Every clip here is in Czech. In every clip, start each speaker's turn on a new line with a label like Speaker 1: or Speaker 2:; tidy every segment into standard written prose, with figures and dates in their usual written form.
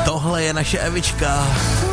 Speaker 1: Tohle je naše Evička.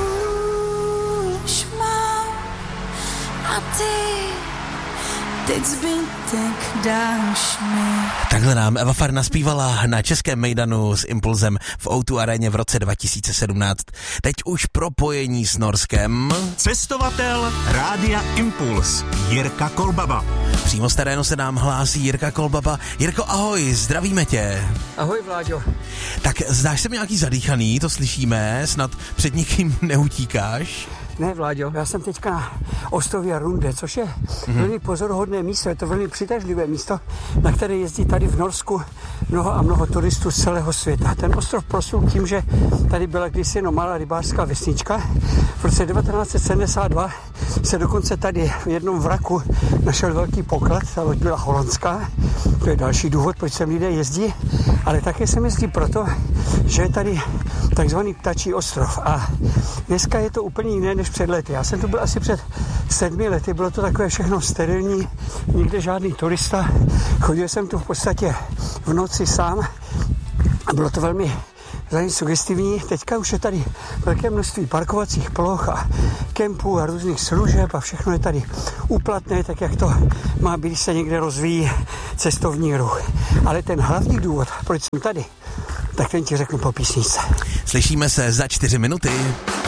Speaker 2: Už mám a ty teď zbytek dáš mi.
Speaker 1: Takhle nám Eva Farna zpívala na českém mejdanu s Impulzem v O2 aréně v roce 2017. Teď už propojení s Norskem.
Speaker 3: Cestovatel Rádia Impuls Jirka Kolbaba.
Speaker 1: Přímo z terénu se nám hlásí Jirka Kolbaba. Jirko, ahoj, zdravíme tě.
Speaker 4: Ahoj, Vláďo.
Speaker 1: Tak zdáš se mi nějaký zadýchaný, to slyšíme, snad před nikým neutíkáš?
Speaker 4: Ne, Vláďo, já jsem teďka na ostrově Runde, což je velmi pozoruhodné místo, je to velmi přitažlivé místo, na které jezdí tady v Norsku mnoho a mnoho turistů z celého světa. Ten ostrov proslul tím, že tady byla kdysi jenom malá rybářská vesnička. V roce 1972 se dokonce tady v jednom vraku našel velký poklad, ta loď byla holandská, to je další důvod, proč sem lidé jezdí, ale také se jezdí proto, že je tady takzvaný ptačí ostrov a dneska je to úplně jiné než před lety. Já jsem tu byl asi před 7 lety, bylo to takové všechno sterilní, nikde žádný turista. Chodil jsem tu v podstatě v noci sám a bylo to velmi sugestivní. Teďka už je tady velké množství parkovacích ploch a kempů a různých služeb a všechno je tady úplatné, tak jak to má být, když se někde rozvíjí cestovní ruch. Ale ten hlavní důvod, proč jsem tady, tak ten ti řeknu po písničce.
Speaker 1: Slyšíme se za 4 minuty.